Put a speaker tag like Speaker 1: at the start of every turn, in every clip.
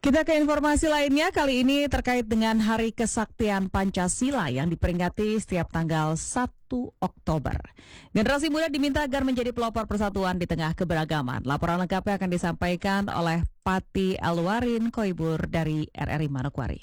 Speaker 1: Kita ke informasi lainnya, kali ini terkait dengan Hari Kesaktian Pancasila yang diperingati setiap tanggal 1 Oktober. Generasi muda diminta agar menjadi pelopor persatuan di tengah keberagaman. Laporan lengkapnya akan disampaikan oleh Pati Alwarin Koibur dari RRI Manokwari.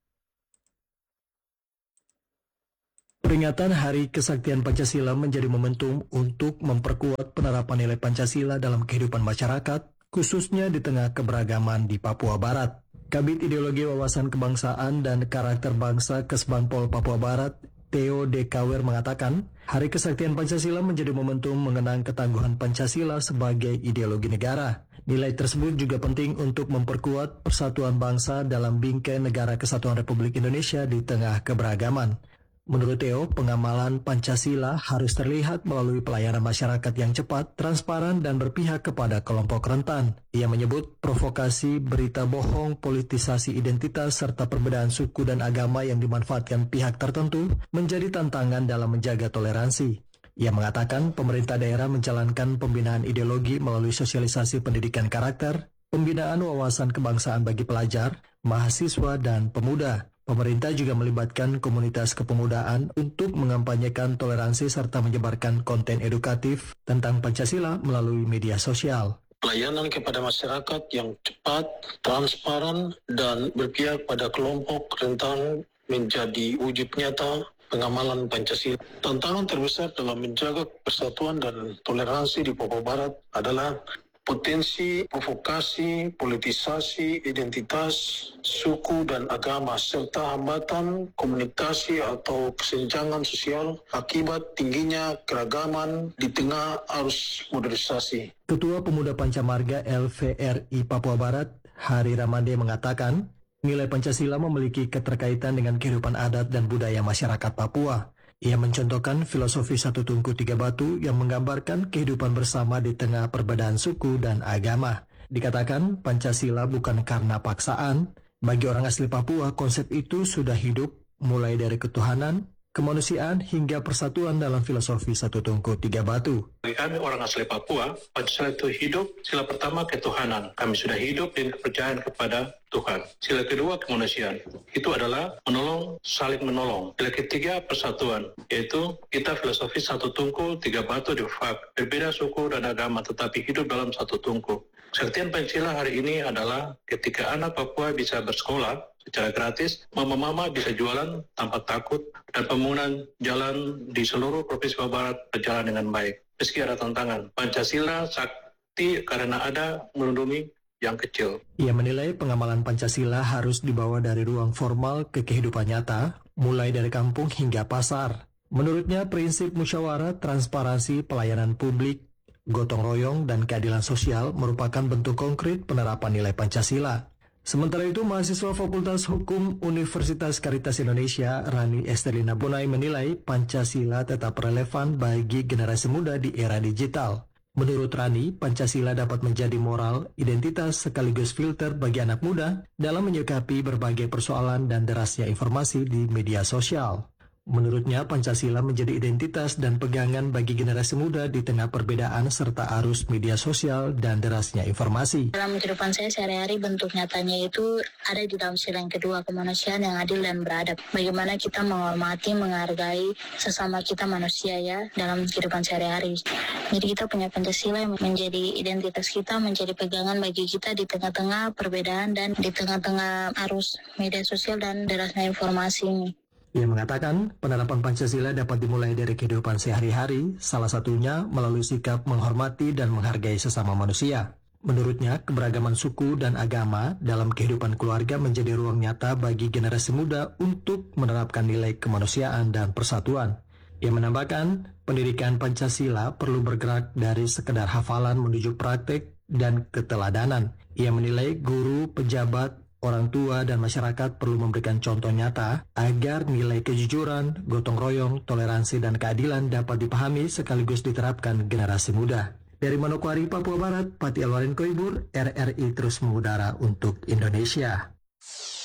Speaker 2: Peringatan Hari Kesaktian Pancasila menjadi momentum untuk memperkuat penerapan nilai Pancasila dalam kehidupan masyarakat, khususnya di tengah keberagaman di Papua Barat. Kabid Ideologi Wawasan Kebangsaan dan Karakter Bangsa Kesbangpol Papua Barat, Theo Dekawer mengatakan, Hari Kesaktian Pancasila menjadi momentum mengenang ketangguhan Pancasila sebagai ideologi negara. Nilai tersebut juga penting untuk memperkuat persatuan bangsa dalam bingkai Negara Kesatuan Republik Indonesia di tengah keberagaman. Menurut Theo, pengamalan Pancasila harus terlihat melalui pelayanan masyarakat yang cepat, transparan, dan berpihak kepada kelompok rentan. Ia menyebut provokasi, berita bohong, politisasi identitas, serta perbedaan suku dan agama yang dimanfaatkan pihak tertentu menjadi tantangan dalam menjaga toleransi. Ia mengatakan pemerintah daerah menjalankan pembinaan ideologi melalui sosialisasi pendidikan karakter, pembinaan wawasan kebangsaan bagi pelajar, mahasiswa, dan pemuda. Pemerintah juga melibatkan komunitas kepemudaan untuk mengampanyekan toleransi serta menyebarkan konten edukatif tentang Pancasila melalui media sosial.
Speaker 3: Pelayanan kepada masyarakat yang cepat, transparan, dan berpihak pada kelompok rentan menjadi wujud nyata pengamalan Pancasila. Tantangan terbesar dalam menjaga persatuan dan toleransi di Papua Barat adalah potensi provokasi, politisasi, identitas, suku dan agama, serta hambatan komunikasi atau kesenjangan sosial akibat tingginya keragaman di tengah arus modernisasi.
Speaker 2: Ketua Pemuda Pancamarga LVRI Papua Barat, Hari Ramande mengatakan, nilai Pancasila memiliki keterkaitan dengan kehidupan adat dan budaya masyarakat Papua. Ia mencontohkan filosofi Satu Tungku Tiga Batu yang menggambarkan kehidupan bersama di tengah perbedaan suku dan agama. Dikatakan Pancasila bukan karena paksaan. Bagi orang asli Papua, konsep itu sudah hidup mulai dari ketuhanan, kemanusiaan hingga persatuan dalam filosofi Satu Tungku Tiga Batu.
Speaker 3: Bagi kami orang asli Papua, Pancasila itu hidup. Sila pertama ketuhanan. Kami sudah hidup dengan kepercayaan kepada Tuhan. Sila kedua kemanusiaan. Itu adalah menolong, saling menolong. Sila ketiga persatuan. Yaitu kita filosofi Satu Tungku Tiga Batu di FAK. Berbeda suku dan agama tetapi hidup dalam satu tungku. Kesaktian Pancasila hari ini adalah ketika anak Papua bisa bersekolah secara gratis, mama-mama bisa jualan tanpa takut, dan pembangunan jalan di seluruh Provinsi Papua Barat berjalan dengan baik. Meski ada tantangan, Pancasila sakti karena ada melindungi yang kecil.
Speaker 2: Ia menilai pengamalan Pancasila harus dibawa dari ruang formal ke kehidupan nyata, mulai dari kampung hingga pasar. Menurutnya, prinsip musyawarah, transparansi, pelayanan publik, gotong royong, dan keadilan sosial merupakan bentuk konkret penerapan nilai Pancasila. Sementara itu, mahasiswa Fakultas Hukum Universitas Caritas Indonesia, Rani Estelina Bonai menilai Pancasila tetap relevan bagi generasi muda di era digital. Menurut Rani, Pancasila dapat menjadi moral, identitas sekaligus filter bagi anak muda dalam menyikapi berbagai persoalan dan derasnya informasi di media sosial. Menurutnya, Pancasila menjadi identitas dan pegangan bagi generasi muda di tengah perbedaan serta arus media sosial dan derasnya informasi.
Speaker 4: Dalam kehidupan saya sehari-hari, bentuk nyatanya itu ada di dalam sila yang kedua, kemanusiaan yang adil dan beradab. Bagaimana kita menghormati, menghargai sesama kita manusia ya dalam kehidupan sehari-hari. Jadi kita punya Pancasila yang menjadi identitas kita, menjadi pegangan bagi kita di tengah-tengah perbedaan dan di tengah-tengah arus media sosial dan derasnya informasi ini.
Speaker 2: Ia mengatakan penerapan Pancasila dapat dimulai dari kehidupan sehari-hari, salah satunya melalui sikap menghormati dan menghargai sesama manusia. Menurutnya, keberagaman suku dan agama dalam kehidupan keluarga menjadi ruang nyata bagi generasi muda untuk menerapkan nilai kemanusiaan dan persatuan. Ia menambahkan, pendidikan Pancasila perlu bergerak dari sekedar hafalan menuju praktek dan keteladanan. Ia menilai guru, pejabat, orang tua dan masyarakat perlu memberikan contoh nyata agar nilai kejujuran, gotong royong, toleransi, dan keadilan dapat dipahami sekaligus diterapkan generasi muda. Dari Manokwari, Papua Barat, Pati Alwarin Koibur, RRI terus mengudara untuk Indonesia.